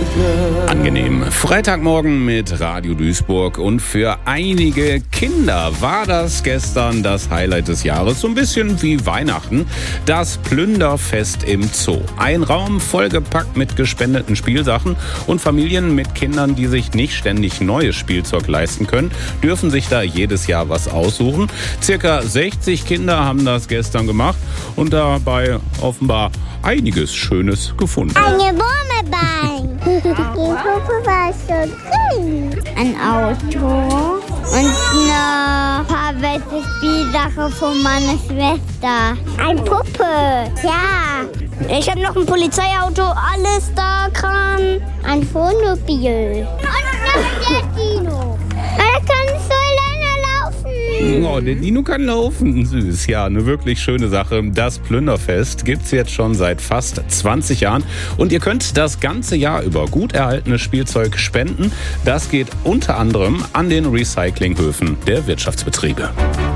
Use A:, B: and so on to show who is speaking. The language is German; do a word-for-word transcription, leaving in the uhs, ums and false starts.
A: Angenehm. Freitagmorgen mit Radio Duisburg und für einige Kinder war das gestern das Highlight des Jahres, so ein bisschen wie Weihnachten, das Plünderfest im Zoo. Ein Raum vollgepackt mit gespendeten Spielsachen und Familien mit Kindern, die sich nicht ständig neues Spielzeug leisten können, dürfen sich da jedes Jahr was aussuchen. Circa sechzig Kinder haben das gestern gemacht und dabei offenbar einiges Schönes gefunden.
B: Eine Wurmelbein. Die Puppe war so drin. Ein Auto und noch ein paar welche Spielsachen von meiner Schwester. Eine Puppe, ja. Ich habe noch ein Polizeiauto, alles da kann. Ein Wohnmobil. Und noch der Dino. Er kann so lange laufen.
A: Oh, der Dino kann laufen. Süß, ja, eine wirklich schöne Sache. Das Plünderfest gibt's jetzt schon seit fast zwanzig Jahren. Und ihr könnt das ganze Jahr über gut erhaltenes Spielzeug spenden. Das geht unter anderem an den Recyclinghöfen der Wirtschaftsbetriebe.